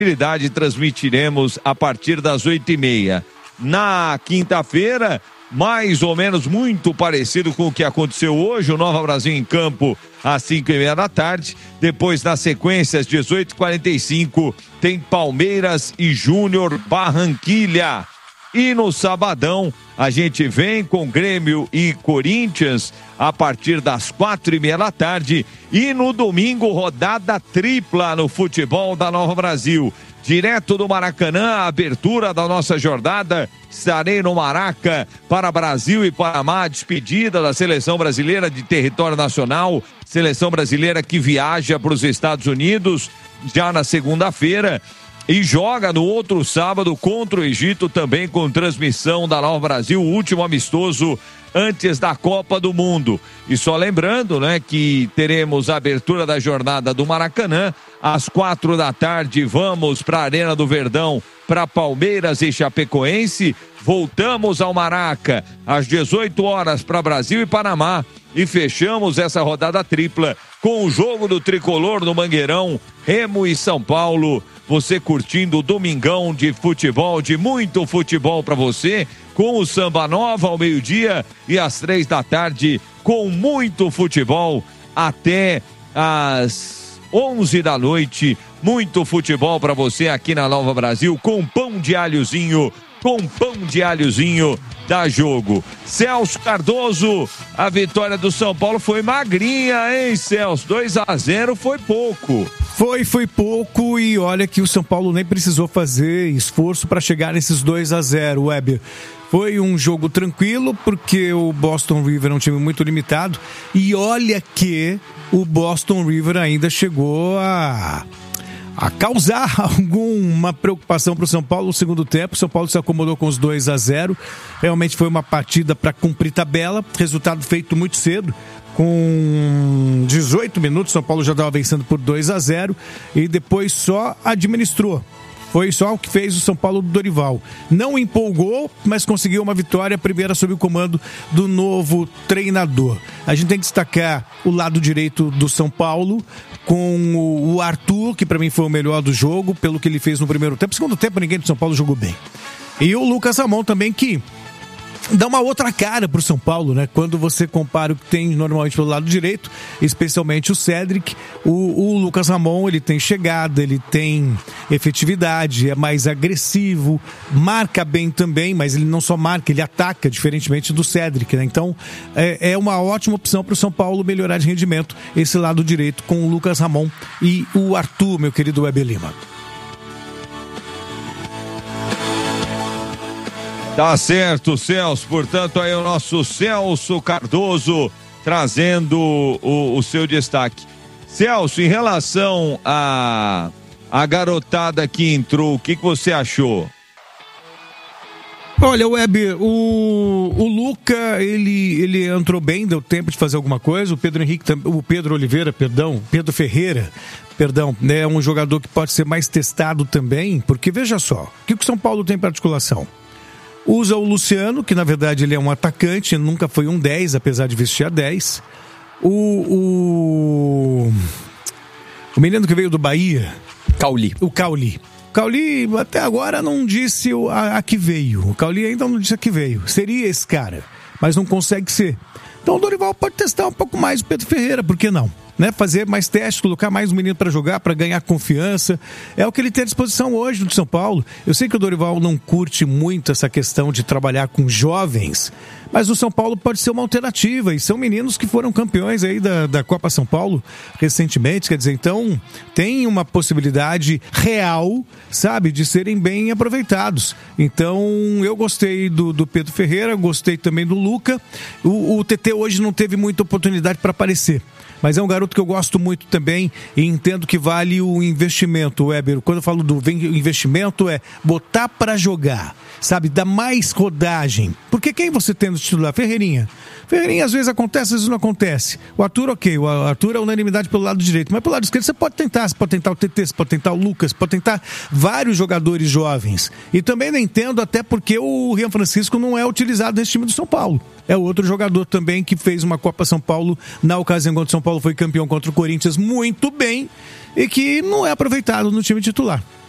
transmitiremos a partir das 8h30. Na quinta-feira, mais ou menos muito parecido com o que aconteceu hoje, o Nova Brasil em campo às 5h30 da tarde. Depois, na sequência, às 18h45, tem Palmeiras e Júnior Barranquilha. E no sabadão, a gente vem com Grêmio e Corinthians a partir das 4h30 da tarde. E no domingo, rodada tripla no futebol da Nova Brasil. Direto do Maracanã, a abertura da nossa jornada. Estarei no Maraca para Brasil e Panamá, despedida da seleção brasileira de território nacional. Seleção brasileira que viaja para os Estados Unidos já na segunda-feira. E joga no outro sábado contra o Egito, também com transmissão da Nova Brasil, o último amistoso antes da Copa do Mundo. E só lembrando, né, que teremos a abertura da jornada do Maracanã. Às 4 da tarde vamos para a Arena do Verdão, para Palmeiras e Chapecoense. Voltamos ao Maraca às 18 horas para Brasil e Panamá. E fechamos essa rodada tripla com o jogo do Tricolor no Mangueirão, Remo e São Paulo. Você curtindo o domingão de futebol, de muito futebol para você, com o Samba Nova ao meio-dia e às 3 da tarde, com muito futebol até às 11 da noite. Muito futebol para você aqui na Nova Brasil, com pão de alhozinho, dá jogo. Celso Cardoso, a vitória do São Paulo foi magrinha, hein, Celso? 2-0 foi pouco. Foi pouco, e olha que o São Paulo nem precisou fazer esforço para chegar nesses 2-0, Weber. Foi um jogo tranquilo, porque o Boston River é um time muito limitado, e olha que o Boston River ainda chegou a causar alguma preocupação para o São Paulo no segundo tempo. O São Paulo se acomodou com os 2-0. Realmente foi uma partida para cumprir tabela, resultado feito muito cedo. Com 18 minutos, São Paulo já estava vencendo por 2-0 e depois só administrou. Foi só o que fez o São Paulo do Dorival. Não empolgou, mas conseguiu uma vitória, a primeira sob o comando do novo treinador. A gente tem que destacar o lado direito do São Paulo, com o Arthur, que para mim foi o melhor do jogo, pelo que ele fez no primeiro tempo. No segundo tempo, ninguém do São Paulo jogou bem. E o Lucas Ramon também, que dá uma outra cara pro São Paulo, né? Quando você compara o que tem normalmente pelo lado direito, especialmente o Cédric, o Lucas Ramon, ele tem chegada, ele tem efetividade, é mais agressivo, marca bem também, mas ele não só marca, ele ataca, diferentemente do Cédric, né? Então, é uma ótima opção pro São Paulo melhorar de rendimento, esse lado direito com o Lucas Ramon e o Arthur, meu querido Weber Lima. Tá certo, Celso. Portanto, aí o nosso Celso Cardoso trazendo o seu destaque. Celso, em relação à garotada que entrou, o que você achou? Olha, Weber, o Luca, ele entrou bem, deu tempo de fazer alguma coisa. O Pedro Ferreira, né, é um jogador que pode ser mais testado também, porque veja só, o que o São Paulo tem para articulação? Usa o Luciano, que na verdade ele é um atacante, nunca foi um 10, apesar de vestir a 10. O menino que veio do Bahia, o Cauli até agora não disse a que veio. O Cauli ainda não disse a que veio. Seria esse cara, mas não consegue ser. Então o Dorival pode testar um pouco mais o Pedro Ferreira, por que não? Né, fazer mais testes, colocar mais um menino para jogar, para ganhar confiança. É o que ele tem à disposição hoje no São Paulo. Eu sei que o Dorival não curte muito essa questão de trabalhar com jovens, mas o São Paulo pode ser uma alternativa, e são meninos que foram campeões aí da Copa São Paulo recentemente, quer dizer, então tem uma possibilidade real, sabe, de serem bem aproveitados. Então eu gostei do Pedro Ferreira, gostei também do Luca. O TT hoje não teve muita oportunidade para aparecer, mas é um garoto que eu gosto muito também e entendo que vale o investimento, Weber. Quando eu falo do investimento, é botar para jogar, sabe? Dar mais rodagem. Porque quem você tem no titular? Ferreirinha às vezes acontece, às vezes não acontece. O Arthur, ok, o Arthur é unanimidade pelo lado direito, mas pelo lado esquerdo você pode tentar o TT, você pode tentar o Lucas, pode tentar vários jogadores jovens. E também não entendo até porque o Rian Francisco não é utilizado nesse time do São Paulo. É outro jogador também que fez uma Copa São Paulo na ocasião quando o São Paulo foi campeão contra o Corinthians muito bem e que não é aproveitado no time titular.